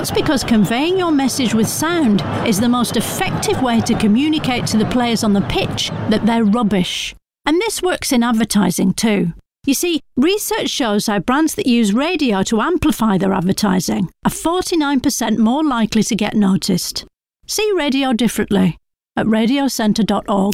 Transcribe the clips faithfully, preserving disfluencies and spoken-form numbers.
That's because conveying your message with sound is the most effective way to communicate to the players on the pitch that they're rubbish. And this works in advertising too. You see, research shows how brands that use radio to amplify their advertising are forty-nine percent more likely to get noticed. See radio differently at radio centre dot org.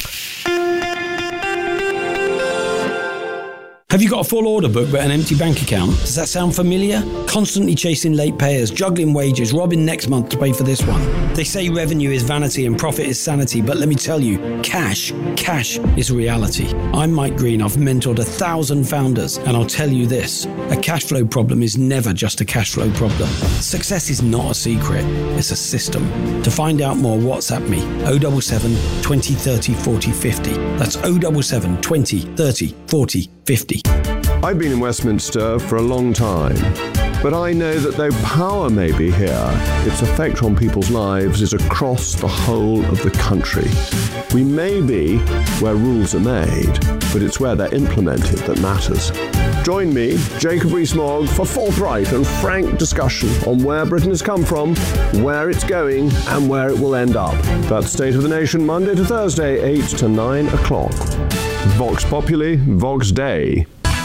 Have you got a full order book but an empty bank account? Does that sound familiar? Constantly chasing late payers, juggling wages, robbing next month to pay for this one. They say revenue is vanity and profit is sanity, but let me tell you, cash, cash is reality. I'm Mike Green. I've mentored a thousand founders, and I'll tell you this, a cash flow problem is never just a cash flow problem. Success is not a secret, it's a system. To find out more, WhatsApp me, oh seven seven, twenty, thirty, forty, fifty. That's oh seven seven, twenty, thirty, forty, fifty. I've been in Westminster for a long time, but I know that though power may be here, its effect on people's lives is across the whole of the country. We may be where rules are made, but it's where they're implemented that matters. Join me, Jacob Rees-Mogg, for forthright and frank discussion on where Britain has come from, where it's going, and where it will end up. That's State of the Nation, Monday to Thursday, eight to nine o'clock. Vox Populi, Vox Dei.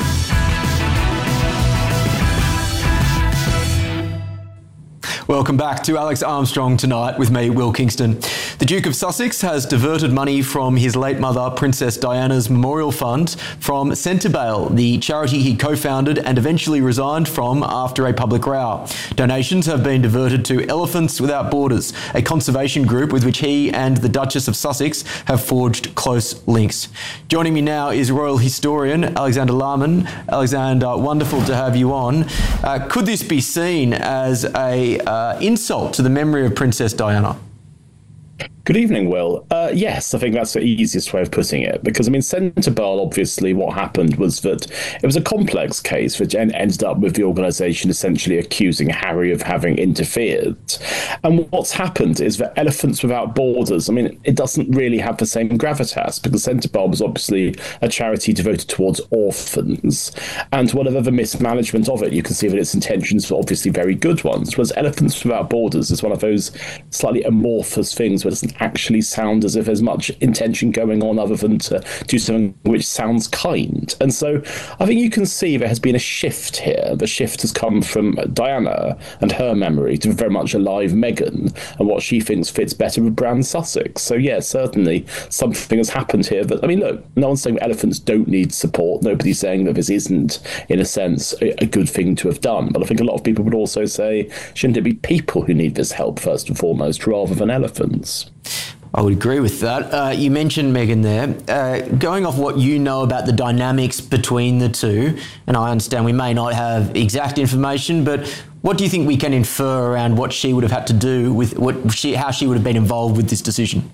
Welcome back to Alex Armstrong Tonight with me, Will Kingston. The Duke of Sussex has diverted money from his late mother, Princess Diana's Memorial Fund, from Centrebail, the charity he co-founded and eventually resigned from after a public row. Donations have been diverted to Elephants Without Borders, a conservation group with which he and the Duchess of Sussex have forged close links. Joining me now is royal historian Alexander Lahmann. Alexander, wonderful to have you on. Uh, could this be seen as a uh, insult to the memory of Princess Diana? Good evening, Will. Uh, yes, I think that's the easiest way of putting it, because, I mean, Centrebail, obviously, what happened was that it was a complex case which en- ended up with the organisation essentially accusing Harry of having interfered. And what's happened is that Elephants Without Borders, I mean, it doesn't really have the same gravitas, because Centrebail was obviously a charity devoted towards orphans. And whatever the mismanagement of it, you can see that its intentions were obviously very good ones, whereas Elephants Without Borders is one of those slightly amorphous things where it doesn't actually sound as if there's much intention going on other than to do something which sounds kind. And so I think you can see there has been a shift here. The shift has come from Diana and her memory to very much alive Meghan and what she thinks fits better with Brand Sussex. So yeah, certainly something has happened here. But I mean, look, no one's saying elephants don't need support. Nobody's saying that this isn't, in a sense, a, a good thing to have done. But I think a lot of people would also say, shouldn't it be people who need this help first and foremost rather than elephants? I would agree with that. Uh, you mentioned Meghan there. Uh, going off what you know about the dynamics between the two, and I understand we may not have exact information, but what do you think we can infer around what she would have had to do with what she, how she would have been involved with this decision?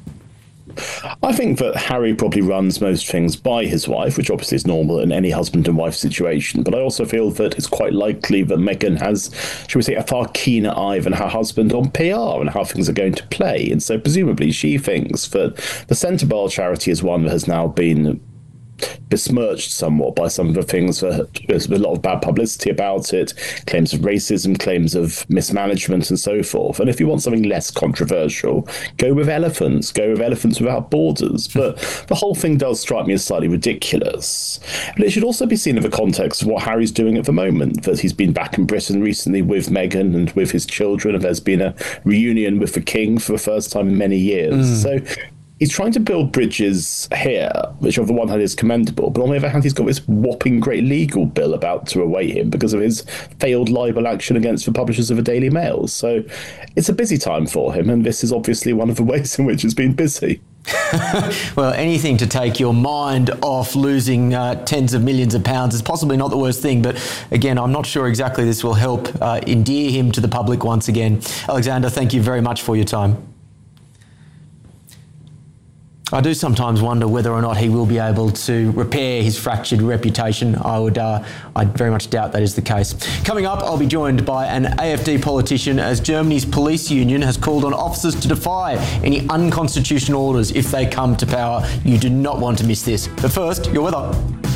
I think that Harry probably runs most things by his wife, which obviously is normal in any husband and wife situation. But I also feel that it's quite likely that Meghan has, shall we say, a far keener eye than her husband on P R and how things are going to play. And so presumably she thinks that the Centrebail charity is one that has now been besmirched somewhat by some of the things that there's a lot of bad publicity about it, claims of racism, claims of mismanagement and so forth. And if you want something less controversial, go with elephants, go with Elephants Without Borders. But the whole thing does strike me as slightly ridiculous. But it should also be seen in the context of what Harry's doing at the moment, that he's been back in Britain recently with Meghan and with his children, and there's been a reunion with the King for the first time in many years. Mm. So he's trying to build bridges here, which on the one hand is commendable, but on the other hand, he's got this whopping great legal bill about to await him because of his failed libel action against the publishers of the Daily Mail. So it's a busy time for him, and this is obviously one of the ways in which it's been busy. Well, anything to take your mind off losing uh, tens of millions of pounds is possibly not the worst thing. But again, I'm not sure exactly this will help uh, endear him to the public once again. Alexander, thank you very much for your time. I do sometimes wonder whether or not he will be able to repair his fractured reputation. I would, uh, I very much doubt that is the case. Coming up, I'll be joined by an A F D politician as Germany's police union has called on officers to defy any unconstitutional orders if they come to power. You do not want to miss this. But first, your weather.